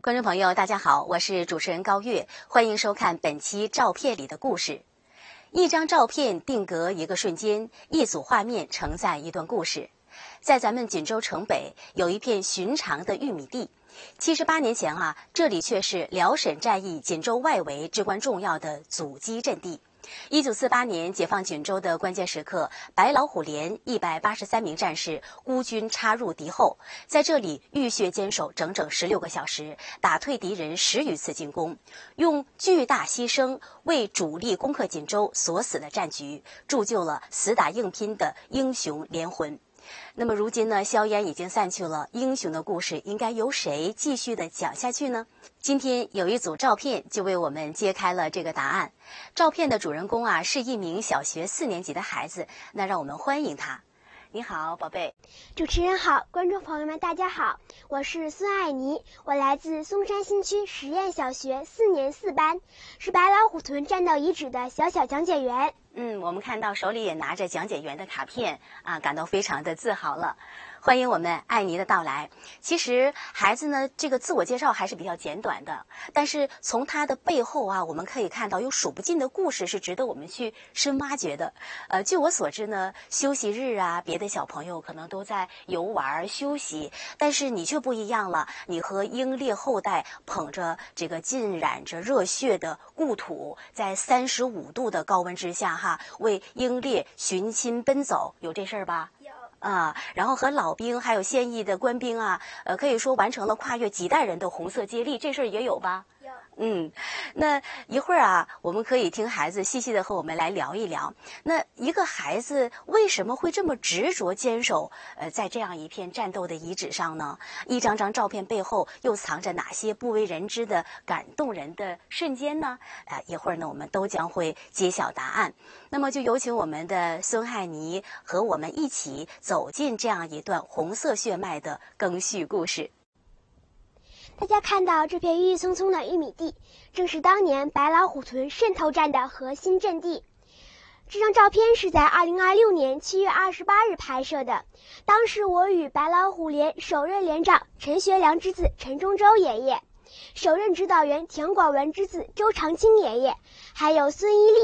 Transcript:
观众朋友，大家好，我是主持人高月，欢迎收看本期照片里的故事。一张照片定格一个瞬间，一组画面承载一段故事。在咱们锦州城北有一片寻常的玉米地，78年前这里却是辽沈战役锦州外围至关重要的阻击阵地。1948年解放锦州的关键时刻，白老虎连183名战士孤军插入敌后，在这里浴血坚守整整16个小时，打退敌人10余次进攻，用巨大牺牲为主力攻克锦州所死的战局，铸就了死打硬拼的英雄连魂。那么如今呢，硝烟已经散去了，英雄的故事应该由谁继续的讲下去呢？今天有一组照片就为我们揭开了这个答案。照片的主人公是一名小学4年级的孩子，那让我们欢迎他。你好，宝贝。 主持人好，观众朋友们大家好，我是孙爱妮，我来自松山新区实验小学4年4班，是白老虎屯战斗遗址的小讲解员。 我们看到手里也拿着讲解员的卡片感到非常的自豪了。欢迎我们爱妮的到来。其实孩子呢，这个自我介绍还是比较简短的，但是从他的背后我们可以看到有数不尽的故事是值得我们去深挖掘的。据我所知呢，休息日别的小朋友可能都在游玩休息，但是你却不一样了，你和英烈后代捧着这个浸染着热血的故土，在35度的高温之下为英烈寻亲奔走，有这事儿吧？有。然后和老兵还有现役的官兵可以说完成了跨越几代人的红色接力，这事儿也有吧？有。那一会儿我们可以听孩子细细的和我们来聊一聊。那一个孩子为什么会这么执着坚守在这样一片战斗的遗址上呢？一张张照片背后又藏着哪些不为人知的感动人的瞬间呢？一会儿呢，我们都将会揭晓答案。那么就有请我们的孙爱妮和我们一起走进这样一段红色血脉的庚戌故事。 大家看到这片郁郁葱葱的玉米地，正是当年白老虎屯渗透战的核心阵地。这张照片是在2026年7月28日拍摄的，当时我与白老虎连首任连长陈学良之子陈忠洲爷爷，首任指导员田广文之子周长青爷爷，还有孙一立